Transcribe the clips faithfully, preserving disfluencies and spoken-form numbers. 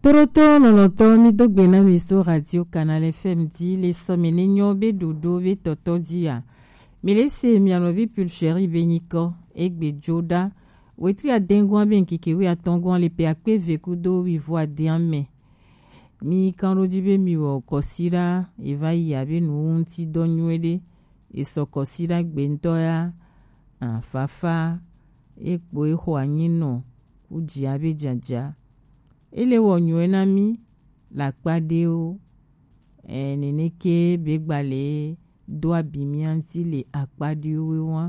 Toroto noloto mi dogbena mi so radio Canal F M di le somene nyobe dodo be toto dia. Mi lese mi anovi pulcheri beniko egbe joda. Wetri a dengwa ben kikewe a tongwan le pe akpe vekudo wi voa diame. Mi kanro dibe mi wo kosira eva yabe nu unti donywede. E so kosira gbentoya an fafa ekpo eho anyino uji abe jaja. Ele wo nyuena mi la kpade o e neneke begbale do abimianti le akpade o we wan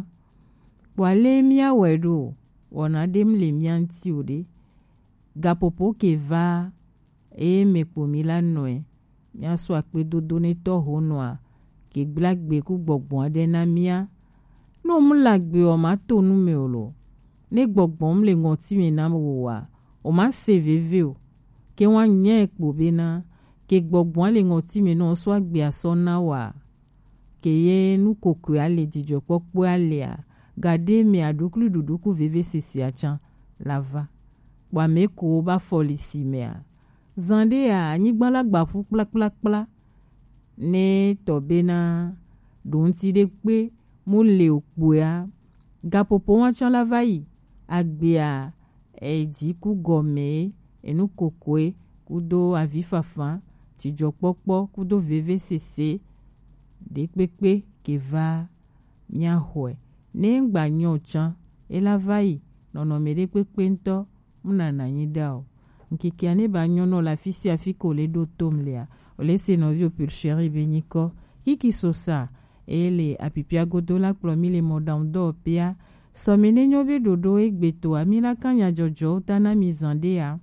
wale mi awedo wona dem le mianti o de gapopo ke va e mepo mi la noe mi aso akpe dodo ne to honoa ke glagbe ku gbogbon ade na mia no mu lagbe o ma to nu me olo ne gbogbon le ngoti me na wo wa o ma seveve o ke wan nye ekpo bena ke gbogbon le ngoti me no so agbe asona wa ke ye nu kokwe ale dijo popo ale a gade me aduklu duduku veve sisi achan lava wa me ko ba folisi me a zande a nyigban la gba fu kpla kpla kpla ne to bena don ti de pe mo le opo ya gapopo wan chan lava yi agbe a e diku gome enu kokwe kudo avifafa tijo popo kudo veve sese de pepe ke va mia hoe ne ngba nyo chan e lava yi nono me de pepe nto muna na yida o nkiki ane ba nyo no la fisi afiko le do tomlea o le se no vio pulcheri beniko kiki sosa ele apipia godola plomi le modam do pia so mene nyobe dodo egbeto amila kanya jojo tana mizande a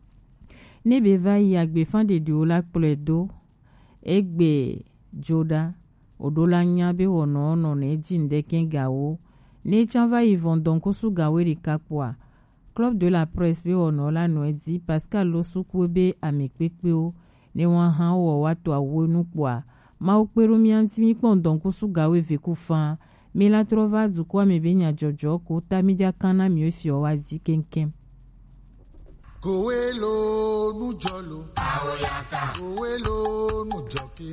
nebe va yi agbe fan de do la pledo egbe joda odola nya be wono no ne jinde kengawo ne chanva yi vondon kosu gawe ri kapwa club de la presse be wono la no edi Pascal Losuku be amekpepe o ne wan han wo wato awonu kwa ma okperu mi anti mi pondon kosu gawe veku fan me la trova du kwa me benya jojo ko tamidia kana mi ofi o wazi kenkem Kowelo nujolo aoyaka kowelo nujoki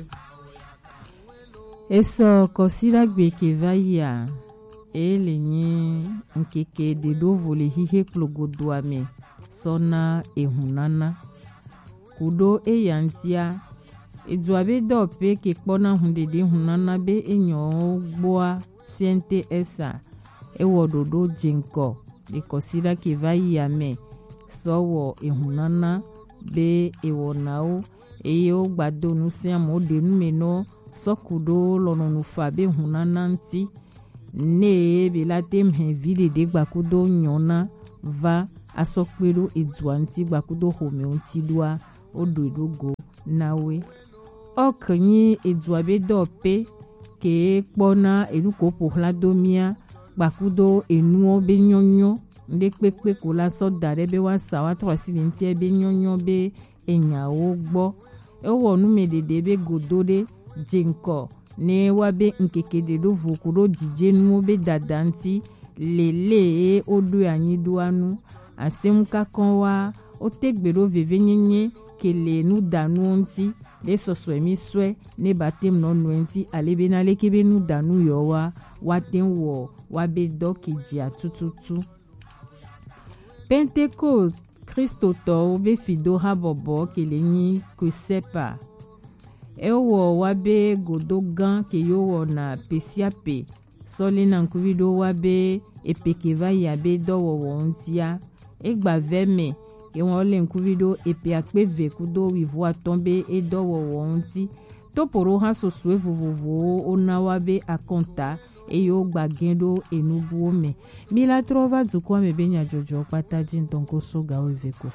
eso kosira gbe ke vaya ele nyi nkeke de do vole hihe plogodo ame sona ehunana kudo eyantia ezuabe do pe ke kpona hunde de hunana be enyo gboa siente esa ewododo jenko de kosira ke vaya me sowo ehunana be ewonao eyo gbado nu se amode nu meno sokudo lononu fa be hunana nti ne be la tem he vide de gbakudo nyona va asokpero edzuanti gbakudo home onti dua odo edogo nawe okanyi edzuabe do pe ke kpona enuko pohla domia gbakudo enuo be nyonyo nde pepe ko la so dare be wa sa wa to si nti e be nyonyo be enyawo gbo e wo nu me dede be godode jinko ne wa be nkeke de do vokuro dije nu be dadanti lele odo anyi duanu asem ka kan wa o tegbero veve nyenye kele nu danu nti de soso emi swe ne batem no nu nti alebe na lekebe nu danu yo wa waten wo wa be do kiji atututu Pentecost Christo to be fido habobo kele nyi kusepa ewo wabe godogan ke yo wona pesiape sole na nkuvido wabe epekeva yabe do wontia egba veme ke won le nkuvido epe akpe vekudo wivo atombe e do wonti to poro ha sosue vovovo ona wabe akonta eyo gbagendo enubu ome mila trova dukwa me benya jojo pata jin tonko so gawe veko